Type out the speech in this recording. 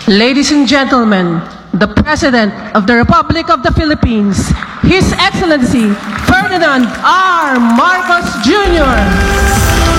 Ladies and gentlemen, the President of the Republic of the Philippines, His Excellency Ferdinand R. Marcos Jr.